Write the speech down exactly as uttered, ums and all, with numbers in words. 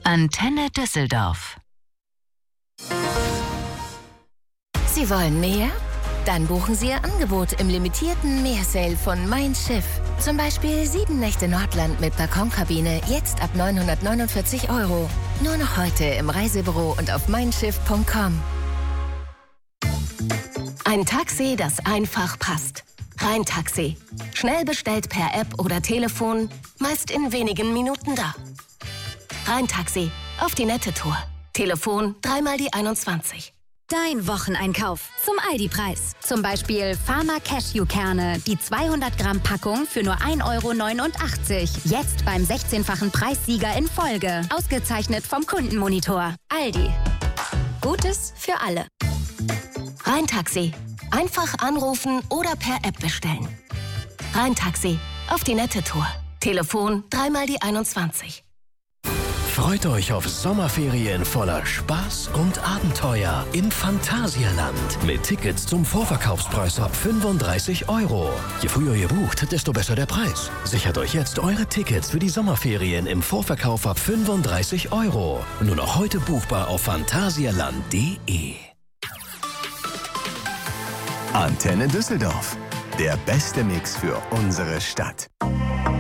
Antenne Düsseldorf. Sie wollen mehr? Dann buchen Sie Ihr Angebot im limitierten Meersale von Mein Schiff. Zum Beispiel sieben Nächte Nordland mit Balkonkabine, jetzt ab neunhundertneunundvierzig Euro. Nur noch heute im Reisebüro und auf mein schiff punkt com. Ein Taxi, das einfach passt. Rhein-Taxi. Schnell bestellt per App oder Telefon, meist in wenigen Minuten da. Rhein-Taxi. Auf die nette Tour. Telefon dreimal die einundzwanzig. Dein Wocheneinkauf zum Aldi-Preis. Zum Beispiel Pharma Cashew-Kerne, die zweihundert Gramm Packung für nur ein Euro neunundachtzig. Jetzt beim sechzehnfachen Preissieger in Folge. Ausgezeichnet vom Kundenmonitor. Aldi. Gutes für alle. Rhein-Taxi. Einfach anrufen oder per App bestellen. Rhein-Taxi. Auf die nette Tour. Telefon dreimal die einundzwanzig. Freut euch auf Sommerferien voller Spaß und Abenteuer im Phantasialand. Mit Tickets zum Vorverkaufspreis ab fünfunddreißig Euro. Je früher ihr bucht, desto besser der Preis. Sichert euch jetzt eure Tickets für die Sommerferien im Vorverkauf ab fünfunddreißig Euro. Nur noch heute buchbar auf phantasialand punkt de. Antenne Düsseldorf. Der beste Mix für unsere Stadt.